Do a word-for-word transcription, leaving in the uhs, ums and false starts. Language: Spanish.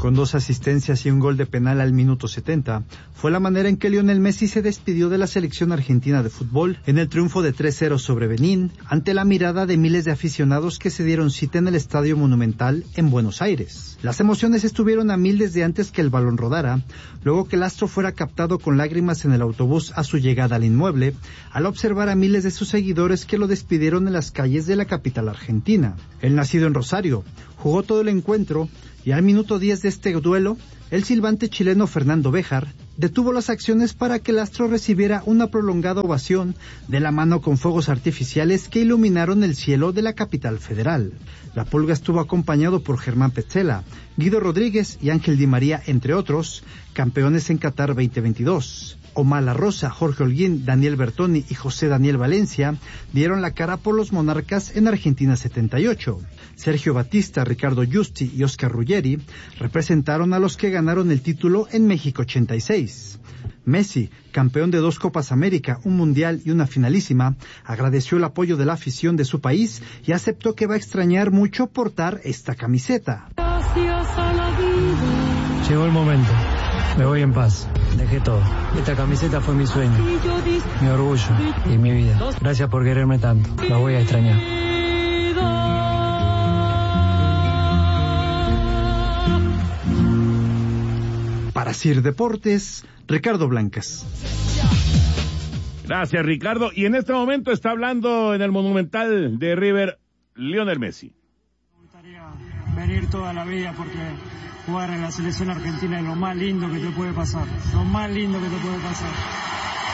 Con dos asistencias y un gol de penal al minuto setenta, fue la manera en que Lionel Messi se despidió de la selección argentina de fútbol en el triunfo de tres cero sobre Benín, ante la mirada de miles de aficionados que se dieron cita en el Estadio Monumental en Buenos Aires. Las emociones estuvieron a mil desde antes que el balón rodara, luego que el astro fuera captado con lágrimas en el autobús a su llegada al inmueble, al observar a miles de sus seguidores que lo despidieron en las calles de la capital argentina. El nacido en Rosario jugó todo el encuentro y al minuto diez de este duelo, el silbante chileno Fernando Béjar detuvo las acciones para que el astro recibiera una prolongada ovación de la mano con fuegos artificiales que iluminaron el cielo de la capital federal. La Pulga estuvo acompañado por Germán Petzela, Guido Rodríguez y Ángel Di María, entre otros, campeones en Qatar veinte veintidós. Omar La Rosa, Jorge Holguín, Daniel Bertoni y José Daniel Valencia dieron la cara por los monarcas en Argentina setenta y ocho. Sergio Batista, Ricardo Justi y Oscar Ruggeri representaron a los que ganaron el título en México ochenta y seis. Messi, campeón de dos Copas América, un Mundial y una finalísima, agradeció el apoyo de la afición de su país y aceptó que va a extrañar mucho portar esta camiseta. Llegó el momento. Me voy en paz. Dejé todo. Esta camiseta fue mi sueño, mi orgullo y mi vida. Gracias por quererme tanto. Lo voy a extrañar. Para Sir Deportes, Ricardo Blancas. Gracias, Ricardo. Y en este momento está hablando en el Monumental de River, Lionel Messi. Me gustaría venir toda la vida porque jugar en la selección argentina es lo más lindo que te puede pasar. Lo más lindo que te puede pasar.